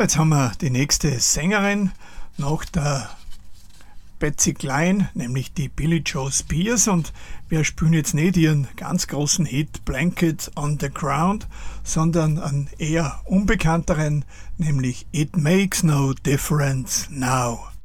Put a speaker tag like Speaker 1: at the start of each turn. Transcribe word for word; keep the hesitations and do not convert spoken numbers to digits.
Speaker 1: jetzt haben wir die nächste Sängerin nach der Patsy Cline, nämlich die Billie Joe Spears, und wir spielen jetzt nicht ihren ganz großen Hit Blanket on the Ground, sondern einen eher unbekannteren, nämlich It Makes No Difference Now.